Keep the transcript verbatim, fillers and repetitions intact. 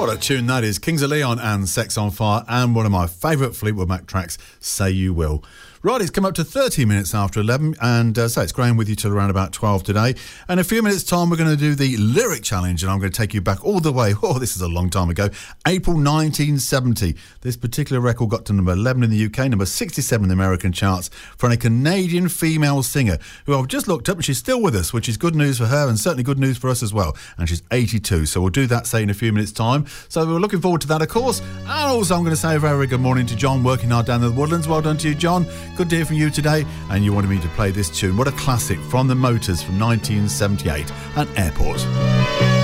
What a tune that is. Kings of Leon and Sex on Fire, and one of my favourite Fleetwood Mac tracks, Say You Will. Right, it's come up to thirty minutes after eleven, and uh, so it's Graham with you till around about twelve today. And in a few minutes' time, we're going to do the lyric challenge, and I'm going to take you back all the way. Oh, this is a long time ago. April nineteen seventy. This particular record got to number eleven in the U K, number sixty-seven in the American charts, for a Canadian female singer who I've just looked up, and she's still with us, which is good news for her and certainly good news for us as well. And she's eighty-two, so we'll do that, say, in a few minutes' time. So we're looking forward to that, of course. And also, I'm going to say a very good morning to John, working hard down in the Woodlands. Well done to you, John. Good to hear from you today. And you wanted me to play this tune. What a classic from the Motors from nineteen seventy-eight, and Airport.